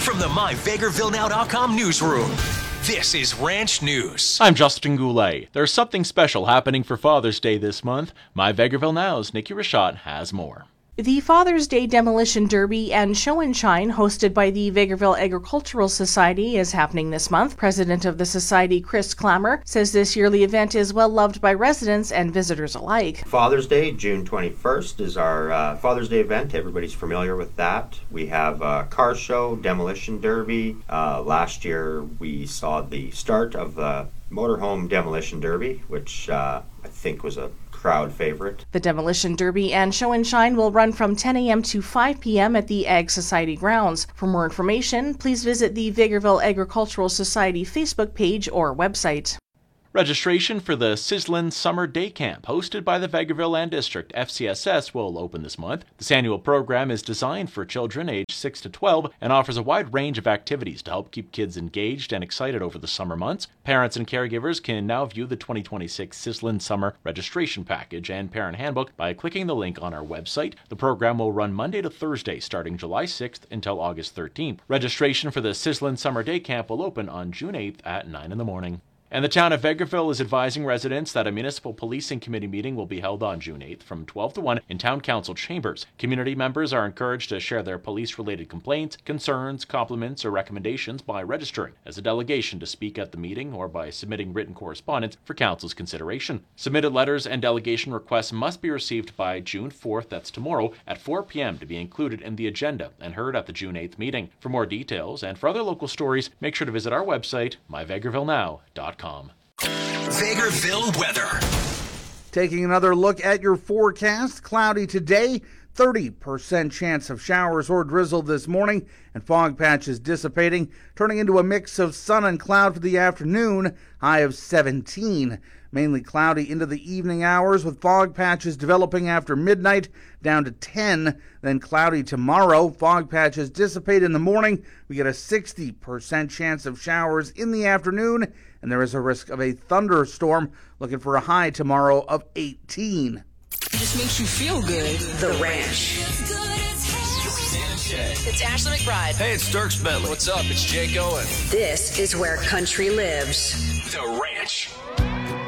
From the MyVegrevilleNow.com newsroom, this is Ranch News. I'm Justin Goulet. There's something special happening for Father's Day this month. My Vegreville Now's Nikki Rashad has more. The Father's Day Demolition Derby and Show and Shine, hosted by the Vegreville Agricultural Society, is happening this month. President of the Society, Chris Clammer, says this yearly event is well loved by residents and visitors alike. Father's Day, June 21st, is our Father's Day event. Everybody's familiar with that. We have a car show, Demolition Derby. Last year we saw the start of the Motorhome Demolition Derby, which I think was a crowd favorite. The Demolition Derby and Show and Shine will run from 10 a.m. to 5 p.m. at the Ag Society grounds. For more information, please visit the Vegreville Agricultural Society Facebook page or website. Registration for the Sizzlin' Summer Day Camp, hosted by the Vegreville Land District FCSS, will open this month. This annual program is designed for children aged 6 to 12 and offers a wide range of activities to help keep kids engaged and excited over the summer months. Parents and caregivers can now view the 2026 Sizzlin' Summer Registration Package and Parent Handbook by clicking the link on our website. The program will run Monday to Thursday, starting July 6th until August 13th. Registration for the Sizzlin' Summer Day Camp will open on June 8th at 9 in the morning. And the town of Vegreville is advising residents that a municipal policing committee meeting will be held on June 8th from 12 to 1 in town council chambers. Community members are encouraged to share their police-related complaints, concerns, compliments, or recommendations by registering as a delegation to speak at the meeting or by submitting written correspondence for council's consideration. Submitted letters and delegation requests must be received by June 4th, that's tomorrow, at 4 p.m. to be included in the agenda and heard at the June 8th meeting. For more details and for other local stories, make sure to visit our website, myvegrevillenow.com. Vegreville weather. Taking another look at your forecast. Cloudy today, 30% chance of showers or drizzle this morning, and fog patches dissipating, turning into a mix of sun and cloud for the afternoon, high of 17. Mainly cloudy into the evening hours with fog patches developing after midnight, down to 10. Then cloudy tomorrow, fog patches dissipate in the morning. We get a 60% chance of showers in the afternoon, and there is a risk of a thunderstorm, looking for a high tomorrow of 18. It just makes you feel good. The Ranch. It's Ashley McBride. Hey, it's Dirks Bentley. What's up? It's Jake Owen. This is where country lives. The Ranch.